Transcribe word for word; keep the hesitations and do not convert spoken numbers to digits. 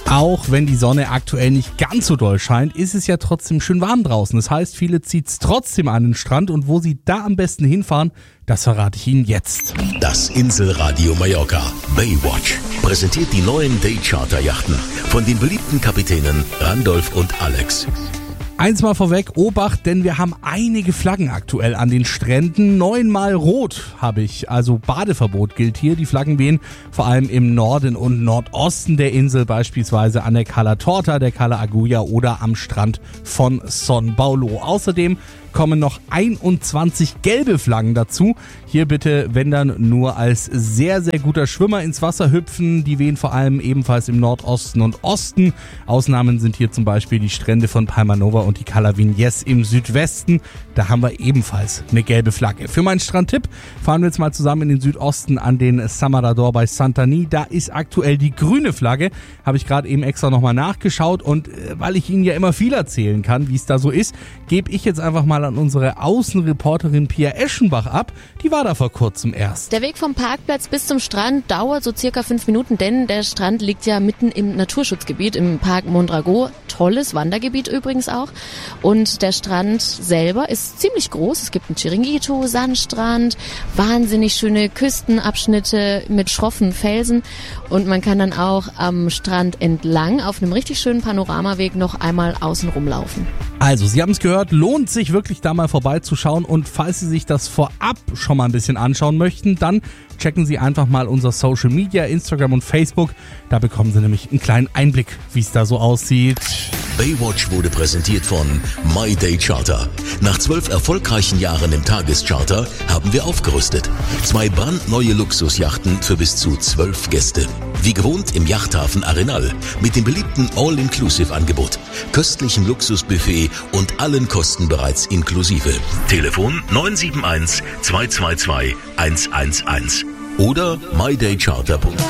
Auch wenn die Sonne aktuell nicht ganz so doll scheint, ist es ja trotzdem schön warm draußen. Das heißt, viele zieht's trotzdem an den Strand und wo sie da am besten hinfahren, das verrate ich Ihnen jetzt. Das Inselradio Mallorca Baywatch präsentiert die neuen Daycharter-Yachten von den beliebten Kapitänen Randolph und Alex. Eins mal vorweg, Obacht, denn wir haben einige Flaggen aktuell an den Stränden. Neunmal rot habe ich, also Badeverbot gilt hier. Die Flaggen wehen vor allem im Norden und Nordosten der Insel, beispielsweise an der Cala Torta, der Cala Aguja oder am Strand von Son Paulo. Außerdem kommen noch einundzwanzig gelbe Flaggen dazu. Hier bitte, wenn dann, nur als sehr, sehr guter Schwimmer ins Wasser hüpfen. Die wehen vor allem ebenfalls im Nordosten und Osten. Ausnahmen sind hier zum Beispiel die Strände von Palma Nova und die Cala Vinyes im Südwesten. Da haben wir ebenfalls eine gelbe Flagge. Für meinen Strandtipp fahren wir jetzt mal zusammen in den Südosten an den Samarador bei Santani. Da ist aktuell die grüne Flagge. Habe ich gerade eben extra nochmal nachgeschaut. Und äh, weil ich Ihnen ja immer viel erzählen kann, wie es da so ist, gebe ich jetzt einfach mal an unsere Außenreporterin Pia Eschenbach ab. Die war da vor kurzem erst. Der Weg vom Parkplatz bis zum Strand dauert so circa fünf Minuten, denn der Strand liegt ja mitten im Naturschutzgebiet, im Park Mondragó. Tolles Wandergebiet übrigens auch. Und der Strand selber ist ziemlich groß. Es gibt einen Chiringuito, Sandstrand, wahnsinnig schöne Küstenabschnitte mit schroffen Felsen. Und man kann dann auch am Strand entlang auf einem richtig schönen Panoramaweg noch einmal außen rumlaufen. Also, Sie haben es gehört, lohnt sich wirklich da mal vorbeizuschauen, und falls Sie sich das vorab schon mal ein bisschen anschauen möchten, dann checken Sie einfach mal unser Social Media, Instagram und Facebook. Da bekommen Sie nämlich einen kleinen Einblick, wie es da so aussieht. Baywatch wurde präsentiert von My Day Charter. Nach zwölf erfolgreichen Jahren im Tagescharter haben wir aufgerüstet. Zwei brandneue Luxusjachten für bis zu zwölf Gäste. Wie gewohnt im Yachthafen Arenal mit dem beliebten All-Inclusive-Angebot, köstlichen Luxusbuffet und allen Kosten bereits inklusive. Telefon neun sieben eins, zwei zwei zwei, eins eins eins oder my day charter punkt com.